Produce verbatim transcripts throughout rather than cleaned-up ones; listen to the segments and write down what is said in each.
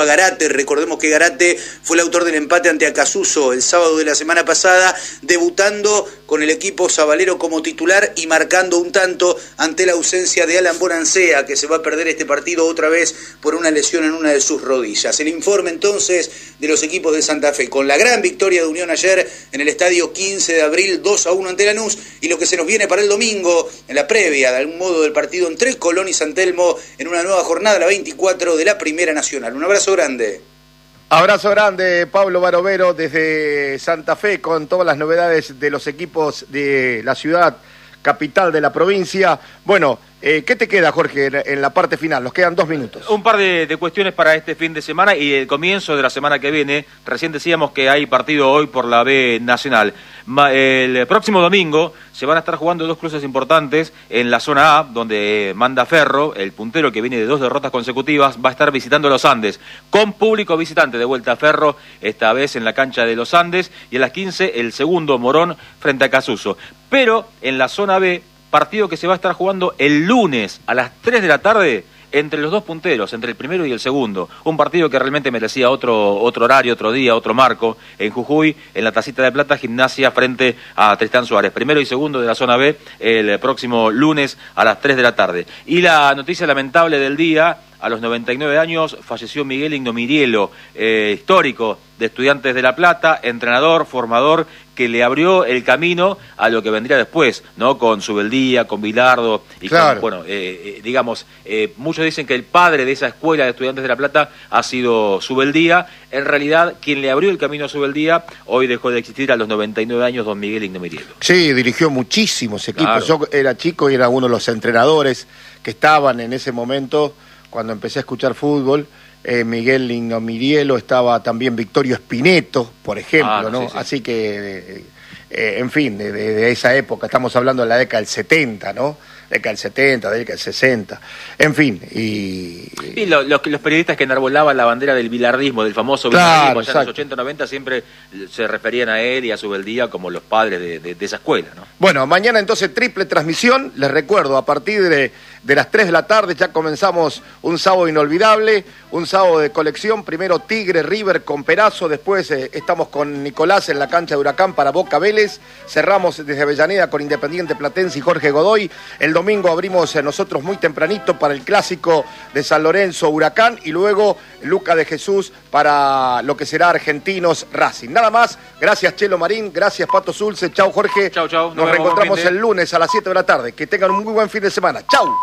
Garate. Recordemos que Garate fue el autor del empate ante Acassuso el sábado de la semana pasada, debutando con el equipo sabalero como titular y marcando un tanto ante la ausencia de Alan Bonancea, que se va a perder este partido otra vez por una lesión en una de sus rodillas. El informe entonces de los equipos de Santa Fe, con la gran victoria de Unión ayer en el estadio quince de abril, dos a uno ante Lanús, y lo que se nos viene para el domingo, en la previa de algún modo del partido entre Colón y San Telmo, en una nueva jornada, la veinticuatro de la Primera Nacional. Un abrazo grande. Abrazo grande, Pablo Barovero, desde Santa Fe, con todas las novedades de los equipos de la ciudad capital de la provincia. Bueno, eh, ¿qué te queda, Jorge, en, en la parte final? Nos quedan dos minutos. Un par de, de cuestiones para este fin de semana y el comienzo de la semana que viene. Recién decíamos que hay partido hoy por la B Nacional. Ma, el próximo domingo se van a estar jugando dos cruces importantes en la zona A, donde manda Ferro, el puntero que viene de dos derrotas consecutivas, va a estar visitando los Andes, con público visitante. De vuelta a Ferro, esta vez en la cancha de los Andes, y a las quince el segundo Morón frente a Acassuso. Pero en la zona B, partido que se va a estar jugando el lunes a las tres de la tarde entre los dos punteros, entre el primero y el segundo. Un partido que realmente merecía otro otro horario, otro día, otro marco. En Jujuy, en la Tacita de Plata, Gimnasia frente a Tristán Suárez. Primero y segundo de la zona B el próximo lunes a las tres de la tarde. Y la noticia lamentable del día: a los noventa y nueve años falleció Miguel Ignomirielo, eh, histórico de Estudiantes de La Plata, entrenador, formador, que le abrió el camino a lo que vendría después, ¿no? Con Subeldía, con Bilardo y claro. con, bueno, eh, eh, digamos, eh, muchos dicen que el padre de esa escuela de Estudiantes de La Plata ha sido Subeldía. En realidad, quien le abrió el camino a Subeldía hoy dejó de existir a los noventa y nueve años, don Miguel Ignomirielo. Sí, dirigió muchísimos equipos. Claro. Yo era chico y era uno de los entrenadores que estaban en ese momento cuando empecé a escuchar fútbol. Eh, Miguel Ignomirielo, estaba también Victorio Spineto, por ejemplo, ah, no, ¿no? Sí, sí. Así que, eh, en fin, de, de, de esa época, estamos hablando de la década del setenta, ¿no? Década del setenta, década del sesenta, en fin, y... Y lo, lo, los periodistas que enarbolaban la bandera del bilardismo, del famoso Claro, bilardismo, ya en los ochenta noventa, siempre se referían a él y a Subeldía como los padres de, de, de esa escuela, ¿no? Bueno, mañana entonces triple transmisión, les recuerdo, a partir de, de las tres de la tarde ya comenzamos un sábado inolvidable, un sábado de colección, primero Tigre, River con Perazo, después eh, estamos con Nicolás en la cancha de Huracán para Boca Vélez, cerramos desde Avellaneda con Independiente Platense y Jorge Godoy, el domingo abrimos eh, nosotros muy tempranito para el clásico de San Lorenzo Huracán y luego Luca de Jesús para lo que será Argentinos Racing. Nada más, gracias Chelo Marín, gracias Pato Zulce, chau Jorge, chau, chau. nos, Nos reencontramos vemos, el lunes a las siete de la tarde, que tengan un muy buen fin de semana, chau.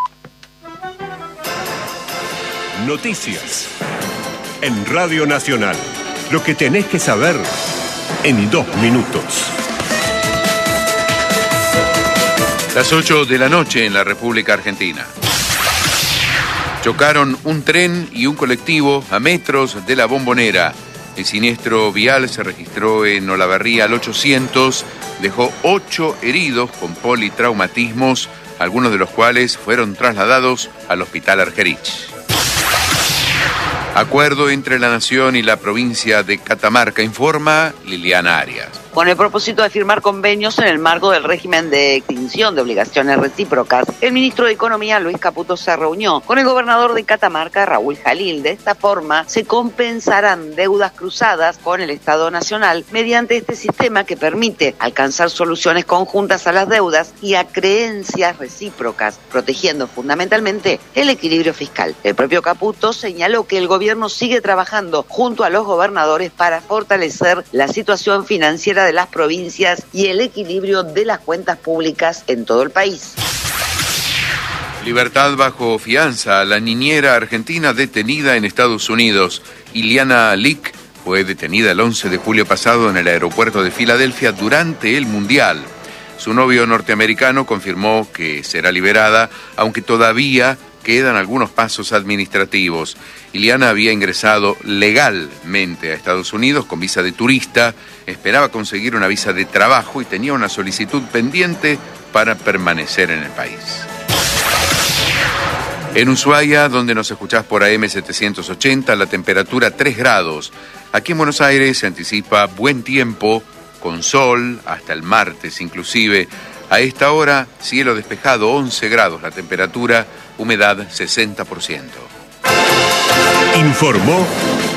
Noticias en Radio Nacional, lo que tenés que saber en dos minutos. Las ocho de la noche en la República Argentina. Chocaron un tren y un colectivo a metros de la Bombonera. El siniestro vial se registró en Olavarría al ochocientos, dejó ocho heridos con politraumatismos, algunos de los cuales fueron trasladados al Hospital Argerich. Acuerdo entre la Nación y la provincia de Catamarca, informa Liliana Arias. Con el propósito de firmar convenios en el marco del régimen de extinción de obligaciones recíprocas, el ministro de Economía, Luis Caputo, se reunió con el gobernador de Catamarca, Raúl Jalil. De esta forma, se compensarán deudas cruzadas con el Estado Nacional mediante este sistema que permite alcanzar soluciones conjuntas a las deudas y a creencias recíprocas, protegiendo fundamentalmente el equilibrio fiscal. El propio Caputo señaló que el gobierno sigue trabajando junto a los gobernadores para fortalecer la situación financiera de las provincias y el equilibrio de las cuentas públicas en todo el país. Libertad bajo fianza a la niñera argentina detenida en Estados Unidos. Iliana Lick fue detenida el once de julio pasado en el aeropuerto de Filadelfia durante el Mundial. Su novio norteamericano confirmó que será liberada, aunque todavía quedan algunos pasos administrativos. Iliana había ingresado legalmente a Estados Unidos con visa de turista, esperaba conseguir una visa de trabajo y tenía una solicitud pendiente para permanecer en el país. En Ushuaia, donde nos escuchás por A M setecientos ochenta, la temperatura tres grados. Aquí en Buenos Aires se anticipa buen tiempo, con sol, hasta el martes inclusive. A esta hora, cielo despejado, once grados la temperatura, humedad sesenta por ciento. Informó